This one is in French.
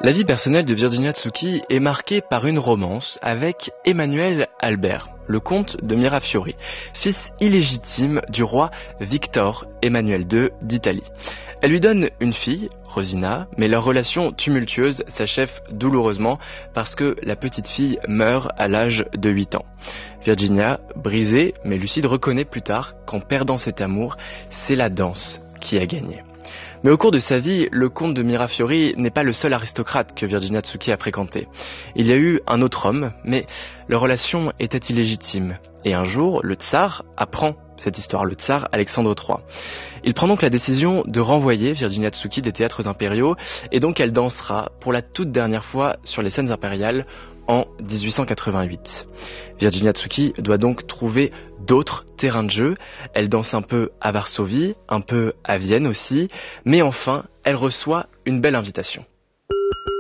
La vie personnelle de Virginia Tsuki est marquée par une romance avec Emmanuel Albert, le comte de Mirafiori, fils illégitime du roi Victor Emmanuel II d'Italie. Elle lui donne une fille, Rosina, mais leur relation tumultueuse s'achève douloureusement parce que la petite fille meurt à l'âge de 8 ans. Virginia, brisée mais lucide, reconnaît plus tard qu'en perdant cet amour, c'est la danse qui a gagné. Mais au cours de sa vie, le comte de Mirafiori n'est pas le seul aristocrate que Virginia Tsuki a fréquenté. Il y a eu un autre homme, mais leur relation était illégitime. Et un jour, le tsar apprend cette histoire, le tsar Alexandre III. Il prend donc la décision de renvoyer Virginia Tsuki des théâtres impériaux, et donc elle dansera pour la toute dernière fois sur les scènes impériales en 1888. Virginia Tsuki doit donc trouver d'autres terrains de jeu. Elle danse un peu à Varsovie, un peu à Vienne aussi, mais enfin, elle reçoit une belle invitation.